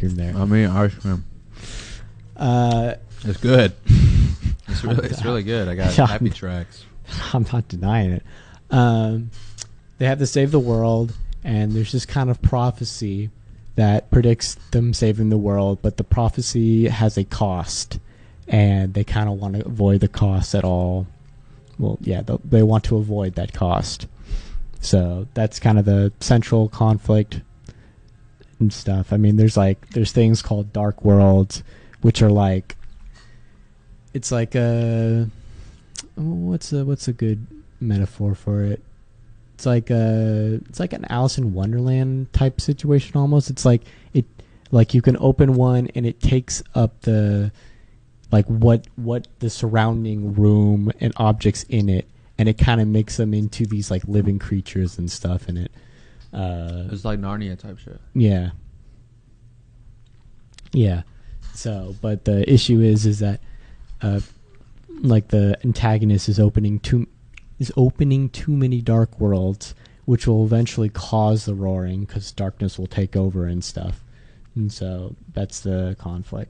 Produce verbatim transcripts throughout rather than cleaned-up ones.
cream there. I mean, ice cream. Uh, It's good. It's really, it's really good. I got Yeah. happy tracks. I'm not denying it. Um, they have to save the world, and there's this kind of prophecy that predicts them saving the world, but the prophecy has a cost, and they kind of want to avoid the cost at all. Well, yeah, th- they want to avoid that cost. So that's kind of the central conflict and stuff. I mean, there's like there's things called dark worlds, which are like it's like a what's a what's a good metaphor for it? It's like a it's like an Alice in Wonderland type situation almost. It's like it like you can open one and it takes up the like what what the surrounding room and objects in it, and it kind of makes them into these like living creatures and stuff in it. Uh, It's like Narnia type shit. yeah. Yeah. So, but the issue is, is that, uh, like the antagonist is opening too, is opening too many dark worlds, which will eventually cause the roaring because darkness will take over and stuff. And so that's the conflict.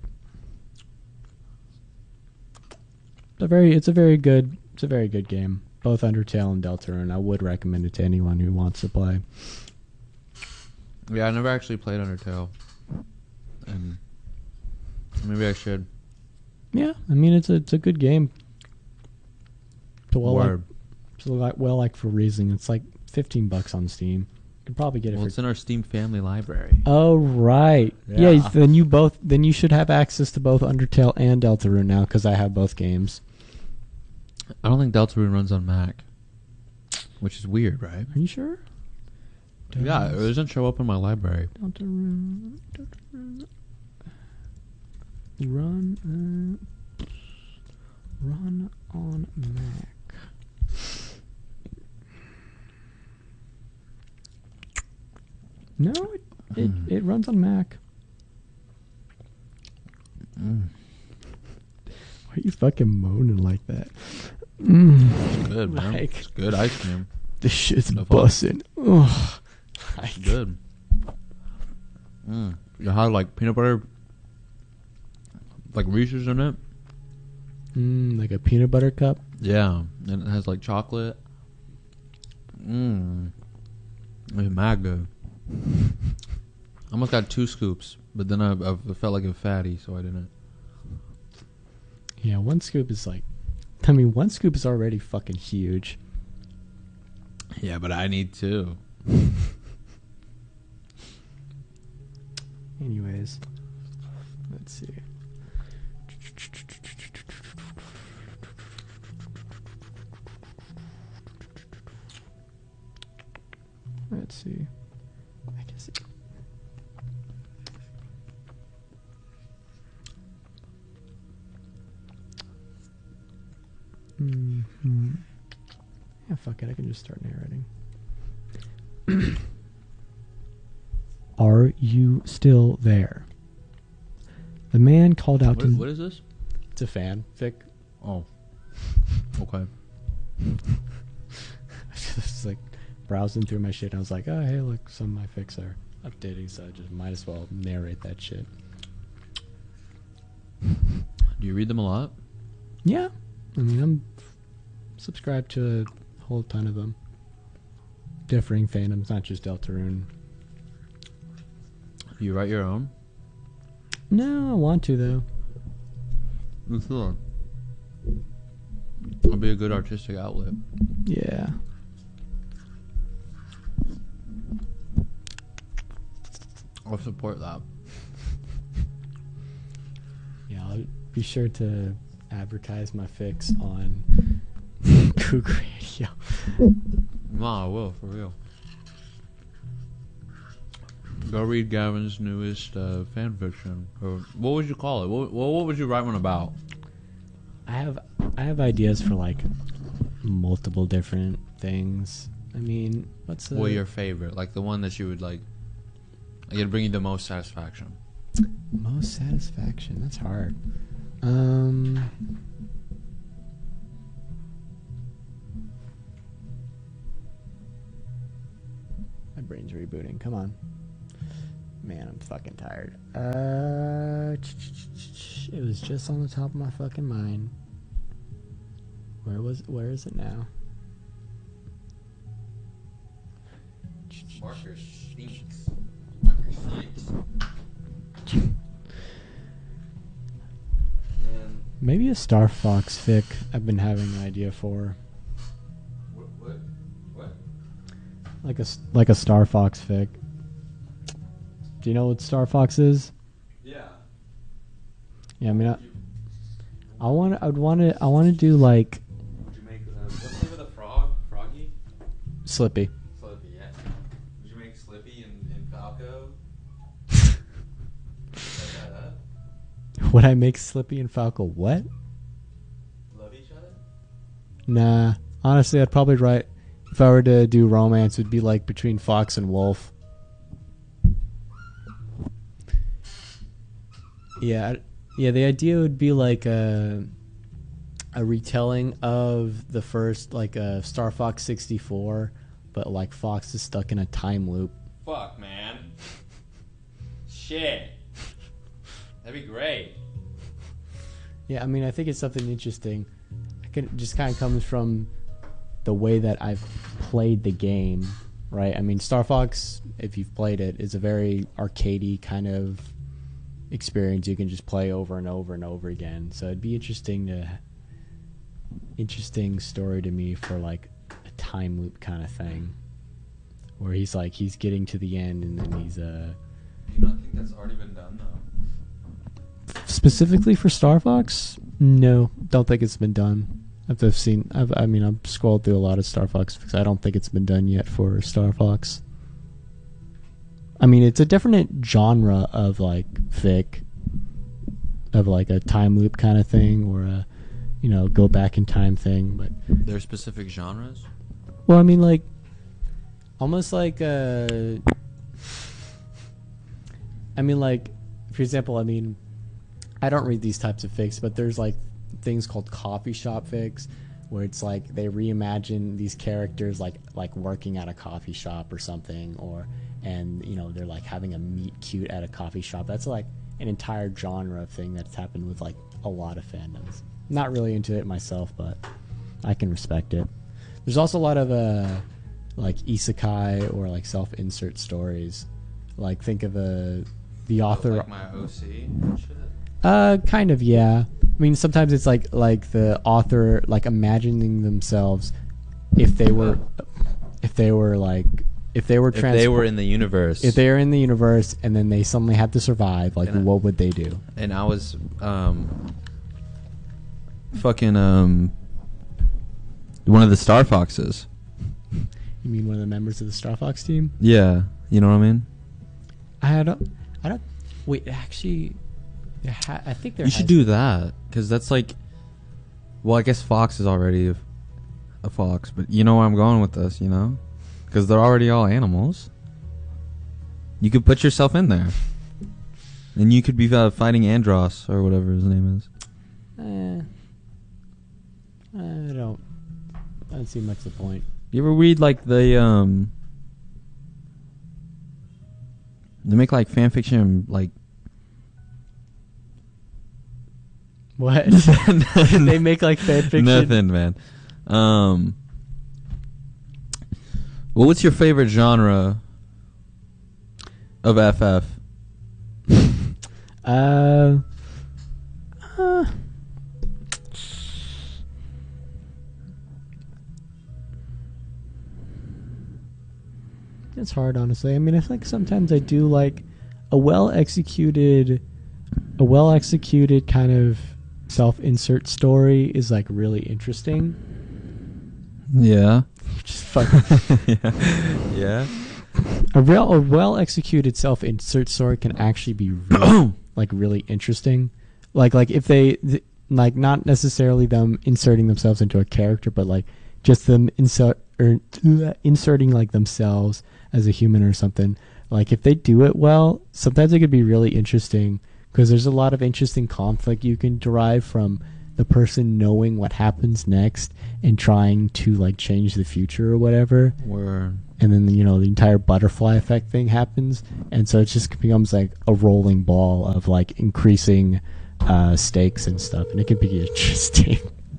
It's a very, it's a very good, it's a very good game. Both Undertale and Deltarune. I would recommend it to anyone who wants to play. Yeah, I never actually played Undertale, and maybe I should. Yeah, I mean it's a it's a good game. So well, like, Word. so like, well, like for reason, it's like fifteen bucks on Steam. You can probably get it. Well, for it's in our Steam family library. Oh right, yeah. Yeah. Then you both, then you should have access to both Undertale and Deltarune now because I have both games. I don't think Deltarune runs on Mac, which is weird, right? Are you sure? Yeah, it Does doesn't show up in my library. Deltarune, Deltarune run uh, run on Mac. No, it it, Mm. it runs on Mac. Mm. Why are you fucking moaning like that? Mm. It's good, man. Like, It's good ice cream. this shit's No fuck. bussin'. Ugh. It's good. Mm. You had like peanut butter, like Reese's in it. Mm, like a peanut butter cup. Yeah, and it has like chocolate. Mmm. It's mad good. I almost got two scoops, but then I, I felt like a fatty, so I didn't. Yeah, one scoop is like, I mean, one scoop is already fucking huge. Yeah, but I need two. Anyways, let's see. Let's see. I guess. It, mm-hmm. Yeah, fuck it. I can just start narrating. Are you still there? The man called out What, to... what is this? It's a fanfic. Oh. Okay. I was just like browsing through my shit and I was like, oh, hey, look, some of my fics are updating, so I just might as well narrate that shit. Do you read them a lot? Yeah. I mean, I'm subscribed to a whole ton of them. Differing fandoms, not just Deltarune. Do you write your own? No, I want to, though. You should. It'll be a good artistic outlet. Yeah. I'll support that. Yeah, I'll be sure to advertise my fics on Coug Radio. Nah, I will, for real. Go read Gavin's newest uh, fan fiction. Or what would you call it? What, what, what would you write one about? I have I have ideas for like multiple different things. I mean, what's the What your favorite? Like the one that you would like. Like it'd bring you the most satisfaction. most satisfaction? That's hard. Um, my brain's rebooting. Come on. Man, I'm fucking tired. Uh, it was just on the top of my fucking mind. Where was? Where is it now? Marker stinks. Marker stinks. Man. Maybe a Star Fox fic I've been having an idea for. What? What? What? Like a s- like a Star Fox fic. Do you know what Star Fox is? Yeah. Yeah, I mean, I, I want. I'd want to. I want to do like Would you make uh, what's the name of the frog? Froggy? Slippy. Slippy, yeah. Would you make Slippy and, and Falco? Set that up? Would I make Slippy and Falco what? Love each other? Nah. Honestly, I'd probably write. If I were to do romance, it'd be like between Fox and Wolf. Yeah, I- yeah. The idea would be like a a retelling of the first, like a Star Fox sixty-four, but like Fox is stuck in a time loop. Fuck, man. Shit. That'd be great. Yeah, I mean, I think it's something interesting. I can it just kind of comes from the way that I've played the game, right? I mean, Star Fox, if you've played it, is a very arcadey kind of experience. You can just play over and over and over again. So it'd be interesting to interesting story to me for like a time loop kind of thing, where he's like he's getting to the end and then he's uh Do you not think that's already been done, though? specifically for Star Fox. No, don't think it's been done. I've, I've seen. I've, I mean, I've scrolled through a lot of Star Fox because I don't think it's been done yet for Star Fox. I mean, it's a different genre of like fic, of like a time loop kind of thing, or a, you know, go back in time thing. But There are specific genres? well, I mean, like almost like uh, I mean, like for example, I mean, I don't read these types of fics, but there's like things called coffee shop fics, where it's like they reimagine these characters like like working at a coffee shop or something, or and you know they're like having a meet cute at a coffee shop. That's like an entire genre of thing that's happened with like a lot of fandoms. Not really into it myself, but I can respect it. There's also a lot of uh like isekai or like self-insert stories. Like think of a the author. Like my O C and shit? Uh, kind of, yeah. I mean, sometimes it's like like the author like imagining themselves if they were if they were like if they were If trans- they were in the universe. if they were in the universe and then they suddenly had to survive, like And I- what would they do? and I was um fucking um one of the Star Foxes. You mean one of the members of the Star Fox team? Yeah, you know what I mean? I don't. I don't. Wait, actually, there ha- I think there. You should has- do that because that's like, well, I guess Fox is already a, a fox, but you know where I'm going with this, you know, because they're already all animals. You could put yourself in there, and you could be uh, fighting Andros or whatever his name is. Eh, I don't. I don't see much the point. You ever read like the um? They make like fan fiction like. What? They make like fan fiction. Nothing, man. Um, well, what's your favorite genre of F F? Uh, uh, it's hard, honestly. I mean, I think sometimes I do like a well executed, a well executed kind of self-insert story is like really interesting. Yeah. Just fucking yeah. Yeah. a real, a well executed self-insert story can actually be really, like really interesting. Like, like if they th- like not necessarily them inserting themselves into a character, but like just them insert or inserting like themselves as a human or something. Like if they do it well, sometimes it could be really interesting because there's a lot of interesting conflict you can derive from the person knowing what happens next and trying to like change the future or whatever. Word. And and then you know the entire butterfly effect thing happens, and so it just becomes like a rolling ball of like increasing uh, stakes and stuff, and it could be interesting.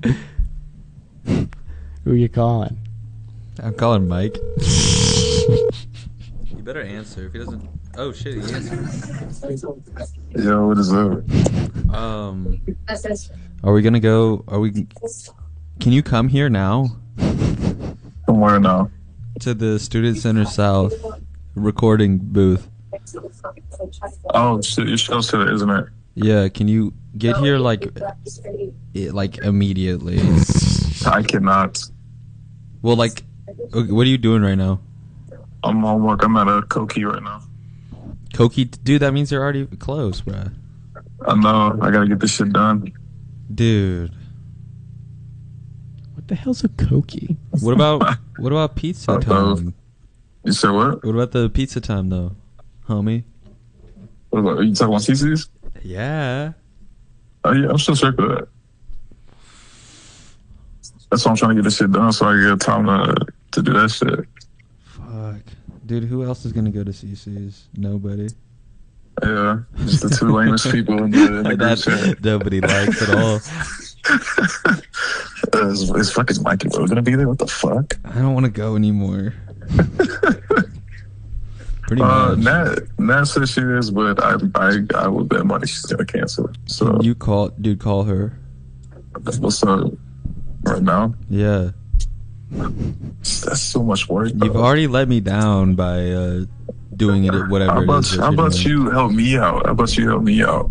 Who are you calling? I'm calling Mike. You better answer if he doesn't. Oh shit, he answered. Yo, what is up? Um, are we gonna go? Are we? Can you come here now Somewhere now. to the Student Center South recording booth? Oh shit, your show's today, isn't it? Yeah, can you get here like, i- like immediately? I cannot. Well, like, okay, what are you doing right now? I'm on work. I'm at a Koki right now. Koki, dude, that means you're already close, bruh. I know. I gotta get this shit done. Dude, What the hell's a Koki? what about what about pizza Uh-oh. time? You said what? What about the pizza time though, homie? What about, are you talking about C C's? Yeah. Oh yeah, I'm still straight for that. That's why I'm trying to get this shit done so I get time to to do that shit. Fuck, dude, who else is gonna go to C C's? Nobody. Yeah, just the two lamest people in the, in the group That chat. nobody likes at all. Uh, is, is fucking Mikey Bro gonna be there? What the fuck? I don't want to go anymore. Pretty Uh, much. Nat, Nat says she is, but I, I, I would bet money she's gonna cancel. So You call, dude, call her. what's up right now? Yeah. That's so much work. bro. You've already let me down by uh, doing it at whatever How it about, is. that how you're about doing. you help me out? How about you help me out?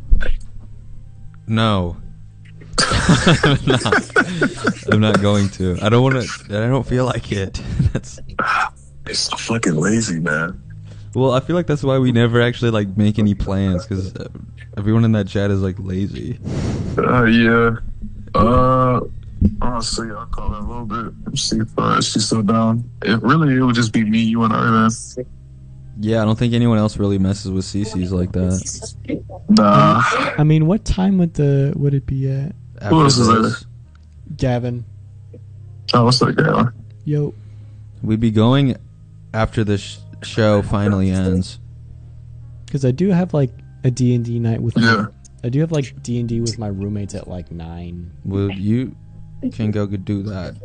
No. I'm not. I'm not going to. I don't want to. I don't feel like it. That's. It's so fucking lazy, man. Well, I feel like that's why we never actually like make any plans because uh, everyone in that chat is like lazy. Uh, yeah. Uh, I'll see. I'll call her in a little bit. See if uh, she's still down. If really, it would just be me, you, and I, man. Yeah, I don't think anyone else really messes with C Cs like that. Nah. I mean, what time would the would it be at? After else is this, Gavin, Oh, what's that guy? yo, we'd be going after the sh- show finally ends. because I do have like a D and D night with. Yeah. I do have like D and D with my roommates at like nine. Well, you can go do that.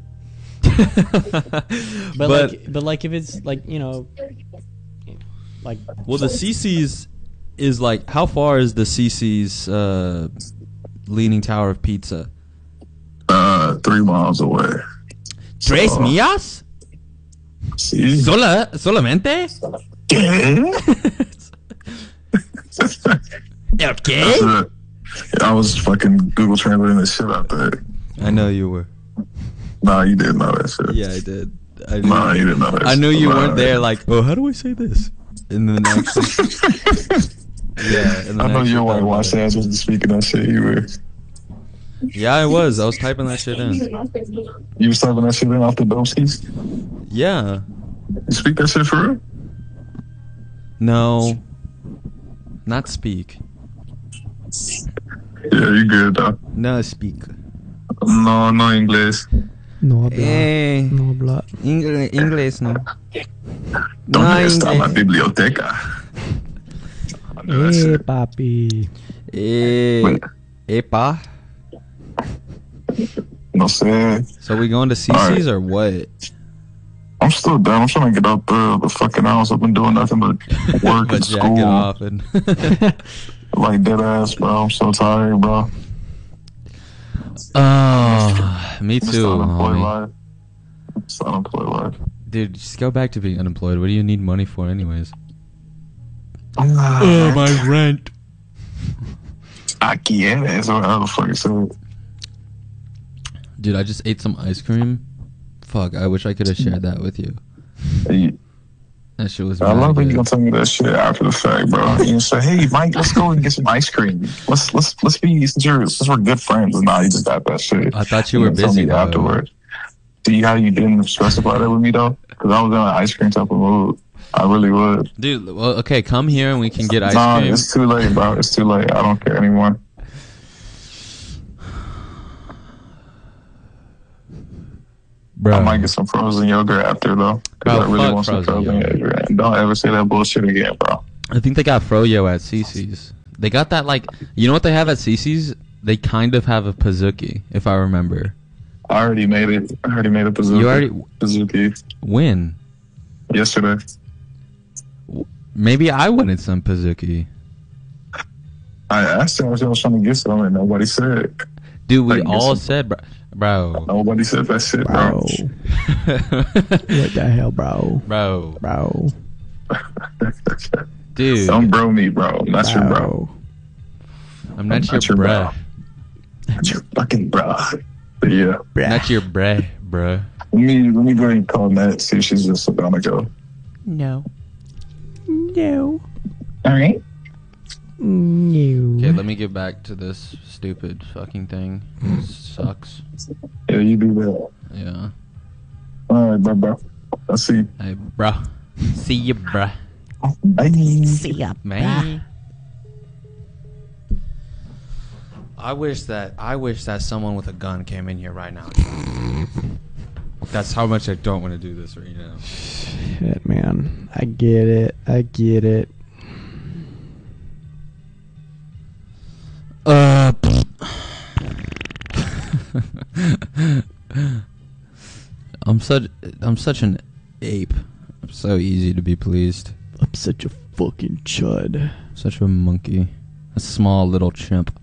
But, But- like, but like if it's like you know, like Well, the C C's is like, how far is the C C's uh, Leaning Tower of Pizza? Uh, three miles away. Tres So, millas? See? Sola, solamente? Okay. That's it. I was fucking Google translating this shit out there. I know you were. Nah, you didn't know that shit. Yeah, I did. I knew, Nah, you didn't know that I knew shit. you Nah. weren't there. Like, oh, how do I say this? And then actually, yeah. And then I know actually your thought white about wash it. ass wasn't speaking that shit. You were. Yeah, I was. I was typing that shit in. You was typing that shit in off the dope skis? Yeah. You speak that shit for real? No. Not speak. Yeah, you good though. No speak. No, no English. no habla, Eh, no habla. English, English no. ¿Dónde está la biblioteca? I know that Eh, shit. papi. Eh, Wait. epa. No sé. So we going to C All C's right. or what? I'm still down. I'm trying to get out the, the fucking house. I've been doing nothing but work But and jack school. it off and Like dead ass, bro. I'm so tired, bro. Oh, me Just too, unemployed homie. life. Just unemployed life. Dude, just go back to being unemployed. What do you need money for, anyways? Oh, my rent. I quieres, or how the fuck it said. Dude, I just ate some ice cream. Fuck, I wish I could have shared that with you. Hey, That shit was I mad love when good. you gonna tell me that shit after the fact, bro. You say, "Hey, Mike, let's go and get some ice cream. Let's let's let's be since you're since we're good friends." Nah, you just got that shit. I thought you were didn't tell busy, me though. afterwards. See how you didn't specify that with me though? Because I was in an ice cream type of mood. I really would. Dude, well, okay, come here and we can get ice Nah, cream. it's too late, bro. It's too late. I don't care anymore. Bro. I might get some frozen yogurt after though, because Bro, I really fuck want some frozen frozen yogurt. yogurt. And don't ever say that bullshit again, bro. I think they got Froyo at Cece's. They got that, like, you know what they have at Cece's? They kind of have a Pizookie, if I remember. I already made it. I already made a Pizookie. You already Pizookie when? yesterday. Maybe I wanted some Pizookie. I asked him if he was trying to get some, and nobody said. Dude, we Like, all some- said, bro. Bro. Nobody said that shit, Bro. bro. What the hell, bro? Bro. Bro. Dude. Don't bro me, bro. I'm not your bro. I'm not, I'm your, not your bruh. bro. Not your fucking bro. But yeah, Not your bruh, bruh. let me let me go ahead and call Matt. See if she's just gonna go. No. No. All right. No. Okay, let me get back to this stupid fucking thing. It sucks. Yeah, you do that. Yeah. All right, bro, bro. I'll see. you. Hey, bruh. See ya, bruh. Bye. See ya. Man. I wish that I wish that someone with a gun came in here right now. That's how much I don't want to do this right now. Shit, man. I get it. I get it. Uh. I'm such I'm such an ape. I'm so easy to be pleased. I'm such a fucking chud. Such a monkey. A small little chimp.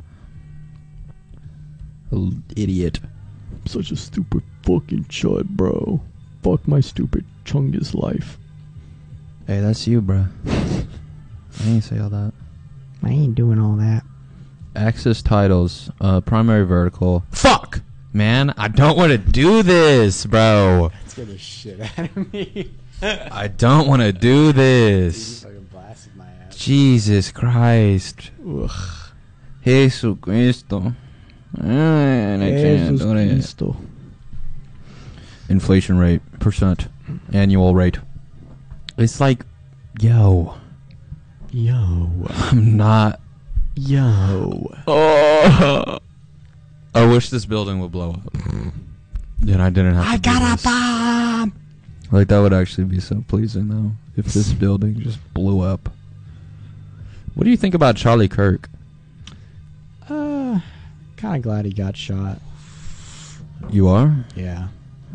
A l- idiot. I'm such a stupid fucking chud, bro. Fuck my stupid chungus life. Hey, that's you, bruh. I ain't say all that. I ain't doing all that. Axis titles, uh, primary vertical. Fuck! Man, I don't want to do this, bro. Let's get the shit out of me. I don't want to do this. Fucking blasted my ass. Jesus Christ. Ugh. Jesucristo. I can't Jesus do it. Cristo. Inflation rate, percent, annual rate. It's like, yo, Yo. I'm not. Yo. Oh, I wish this building would blow up. Then I didn't have to. I got a bomb. Like that would actually be so pleasing though, if this building just blew up. What do you think about Charlie Kirk? Uh, kind of glad he got shot. You are? Yeah.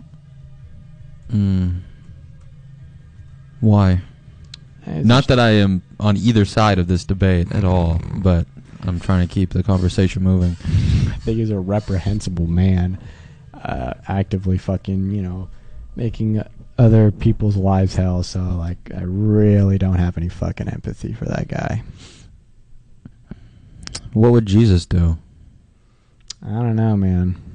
Mm. Why? It's Not just- that I am on either side of this debate at all, but I'm trying to keep the conversation moving. I think he's a reprehensible man, uh, actively fucking, you know, making other people's lives hell. So, like, I really don't have any fucking empathy for that guy. What would Jesus do? I don't know, man.